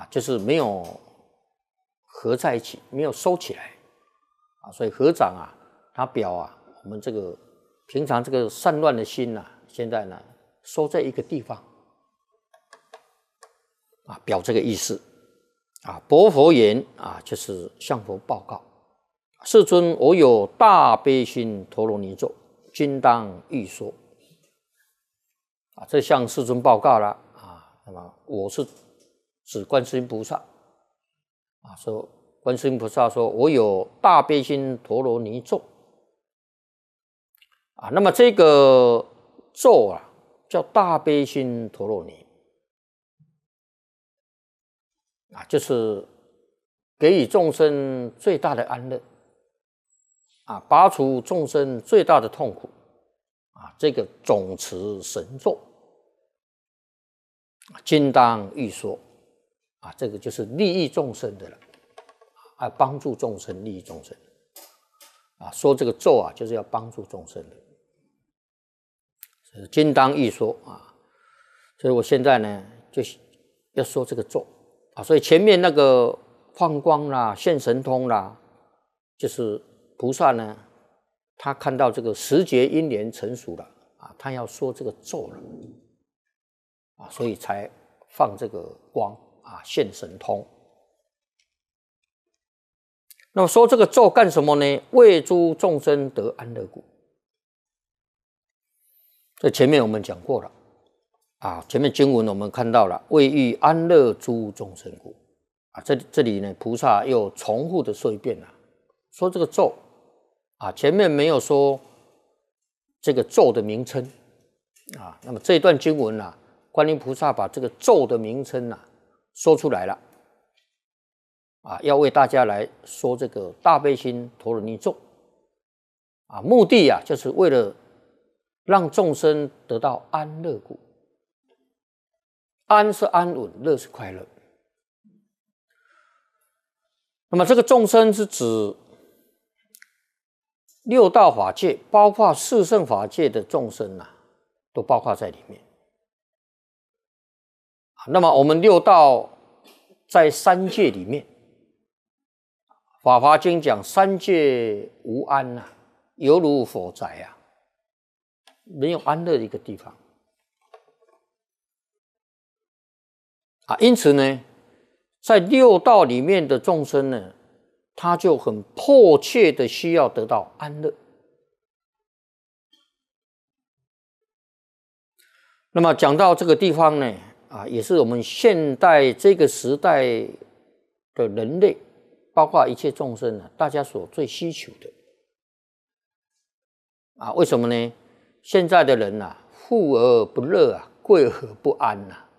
就是没有合在一起，没有收起来所以合掌它表我们这个平常这个散乱的心现在呢收在一个地方表这个意思薄佛言就是向佛报告，世尊，我有大悲心陀罗尼咒，今当欲说这向世尊报告了那么我是指观世音菩萨说观世音菩萨说我有大悲心陀罗尼咒那么这个咒叫大悲心陀罗尼就是给予众生最大的安乐拔除众生最大的痛苦这个总持神咒今当欲说这个就是利益众生的了帮助众生利益众生说这个咒就是要帮助众生的今当欲说所以我现在呢就要说这个咒所以前面那个放光啦现神通啦就是菩萨呢他看到这个时节因缘成熟了他要说这个咒了所以才放这个光现神通。那么说这个咒干什么呢？为诸众生得安乐故。这前面我们讲过了前面经文我们看到了为欲安乐诸众生故这里呢菩萨又重复的说一遍说这个咒前面没有说这个咒的名称那么这一段经文观音菩萨把这个咒的名称说出来了要为大家来说这个大悲心陀罗尼咒目的就是为了让众生得到安乐故。安是安稳，乐是快乐。那么这个众生是指六道法界，包括四圣法界的众生都包括在里面。那么我们六道在三界里面，法华经讲三界无安犹如火宅没有安乐的一个地方因此呢在六道里面的众生呢，他就很迫切的需要得到安乐。那么讲到这个地方呢也是我们现代这个时代的人类，包括一切众生大家所最需求的为什么呢？现在的人富而不乐贵而不安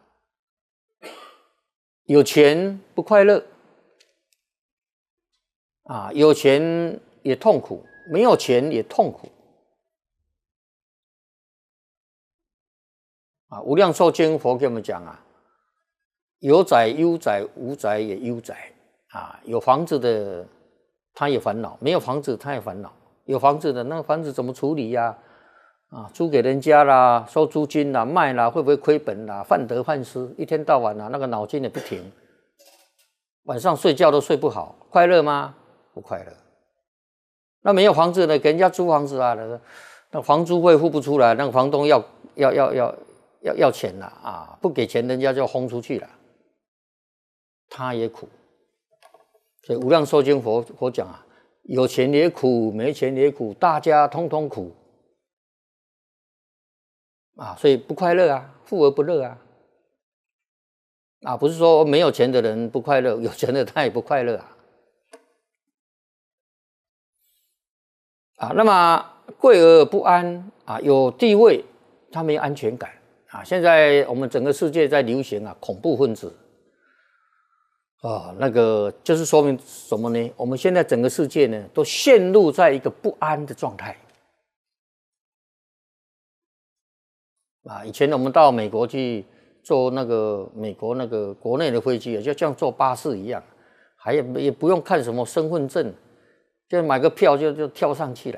有钱不快乐有钱也痛苦，没有钱也痛苦无量寿经佛给我们讲有宅忧宅，无宅也忧宅有房子的他也烦恼，没有房子他也烦恼，有房子的那个房子怎么处理租给人家啦，收租金啦，卖啦，会不会亏本啦，患得患失，一天到晚那个脑筋也不停，晚上睡觉都睡不好，快乐吗？不快乐。那没有房子的给人家租房子那房租费付不出来，那个房东要钱不给钱人家就轰出去了，他也苦。所以无量寿经佛讲有钱也苦，没钱也苦，大家通通苦所以不快乐富而不乐不是说没有钱的人不快乐，有钱的他也不快乐那么贵而不安有地位他没有安全感现在我们整个世界在流行恐怖分子那个就是说明什么呢？我们现在整个世界呢都陷入在一个不安的状态以前我们到美国去坐那个美国那个国内的飞机就像坐巴士一样，也不用看什么身份证，就买个票就跳上去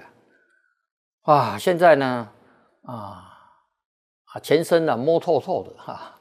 了现在呢全身摸透透的